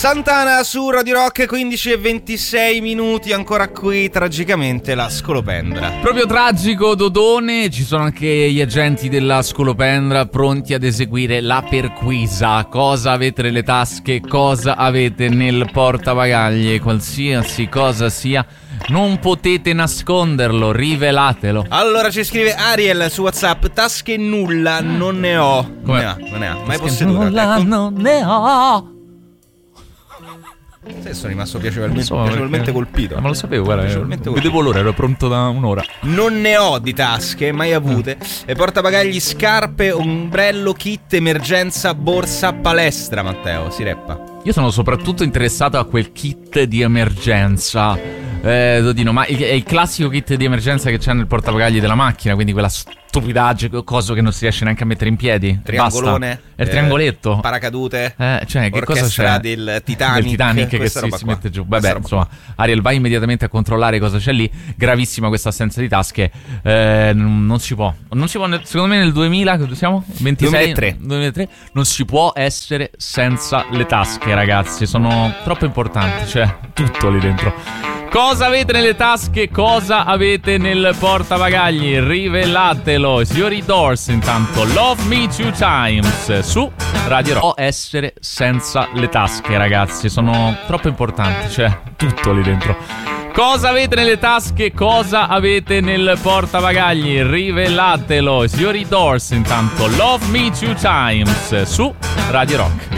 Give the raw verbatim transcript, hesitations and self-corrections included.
Santana su Radio Rock, quindici e ventisei minuti, ancora qui tragicamente la scolopendra. Proprio tragico, Dodone, ci sono anche gli agenti della scolopendra pronti ad eseguire la perquisa. Cosa avete nelle tasche, cosa avete nel portabagagli, qualsiasi cosa sia, non potete nasconderlo, rivelatelo. Allora ci scrive Ariel su WhatsApp: tasche nulla, non ne ho. Non ne ha, non ne ha, mai posseduta. Nulla, ecco. non ne ho. Sì, sono rimasto piacevolmente, So, piacevolmente perché- colpito. Ma lo sapevo, guarda, Piacevolmente vedevo l'ora, ero pronto da un'ora. Non ne ho di tasche, mai avute. E portabagagli, scarpe, ombrello, kit, emergenza, borsa, palestra. Matteo, si reppa. Io sono soprattutto interessato a quel kit di emergenza, eh, Dodino, ma è il classico kit di emergenza che c'è nel portabagagli della macchina, quindi quella stupidaggine, coso che non si riesce neanche a mettere in piedi. Triangolone. Basta. È il triangoletto. Eh, paracadute. Eh, cioè, che cosa orchestra c'è? del Titanic. Del Titanic che questa si, roba si qua. mette giù. Questa Vabbè, roba insomma, Ariel, vai immediatamente a controllare cosa c'è lì. Gravissima questa assenza di tasche. Eh, non si può. Non si può, secondo me nel duemila, che siamo? ventisei? duemilatré. duemilatré. Non si può essere senza le tasche, ragazzi. Sono troppo importanti. C'è tutto lì dentro. Cosa avete nelle tasche? Cosa avete nel portabagagli? Rivelatelo. Signori Doors, intanto. Love Me Two Times su Radio Rock. Può essere senza le tasche, ragazzi. Sono troppo importanti. C'è tutto lì dentro. Cosa avete nelle tasche? Cosa avete nel portabagagli? Rivelatelo. Signori Doors, intanto. Love Me Two Times su Radio Rock.